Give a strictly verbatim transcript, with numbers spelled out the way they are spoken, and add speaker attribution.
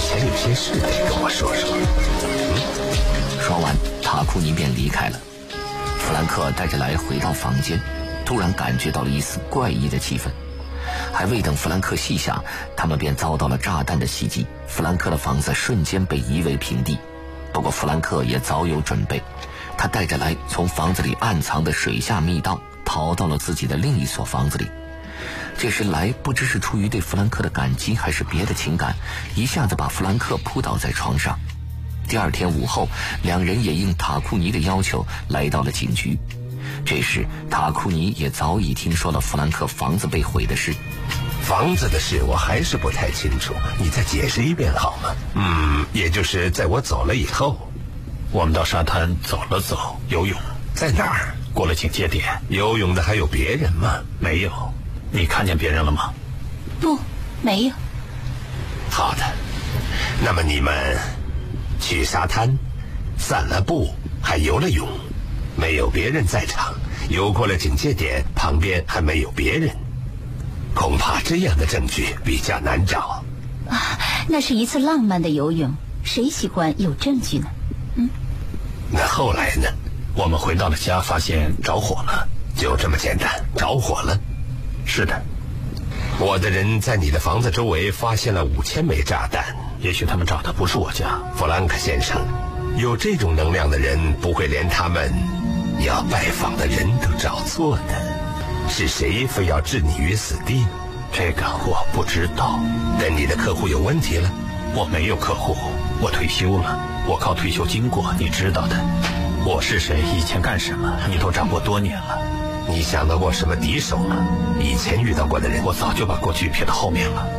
Speaker 1: 前有些事得跟我说说。
Speaker 2: 嗯，说完，塔库尼便离开了。弗兰克带着莱回到房间，突然感觉到了一丝怪异的气氛。还未等弗兰克细想，他们便遭到了炸弹的袭击，弗兰克的房子瞬间被夷为平地。不过弗兰克也早有准备，他带着莱从房子里暗藏的水下密道逃到了自己的另一所房子里。这时莱不知是出于对弗兰克的感激还是别的情感，一下子把弗兰克扑倒在床上。第二天午后，两人也应塔库尼的要求来到了警局。这时塔库尼也早已听说了弗兰克房子被毁的事。
Speaker 1: 房子的事我还是不太清楚，你再解释一遍好吗？嗯，也就是在我走了以后，
Speaker 3: 我们到沙滩走了走，游泳。
Speaker 1: 在哪儿？
Speaker 3: 过了警戒点。
Speaker 1: 游泳的还有别人吗？
Speaker 3: 没有。你看见别人了吗？
Speaker 4: 不，没有。
Speaker 1: 好的，那么你们去沙滩散了步，还游了泳，没有别人在场，游过了警戒点，旁边还没有别人，恐怕这样的证据比较难找
Speaker 4: 啊。那是一次浪漫的游泳，谁喜欢有证据呢？嗯，
Speaker 1: 那后来呢？
Speaker 3: 我们回到了家，发现着火了。
Speaker 1: 就这么简单？着火了？
Speaker 3: 是的。
Speaker 1: 我的人在你的房子周围发现了五千枚炸弹，
Speaker 3: 也许他们找的不是我家。
Speaker 1: 弗兰克先生，有这种能量的人不会连他们要拜访的人都找错的。是谁非要置你于死地？
Speaker 3: 这个我不知道。
Speaker 1: 但你的客户有问题了？
Speaker 3: 我没有客户，我退休了，我靠退休金过，你知道的。我是谁，以前干什么，你都掌握多年了。
Speaker 1: 你想到过什么敌手吗？以前遇到过的人？
Speaker 3: 我早就把过去撇到后面了。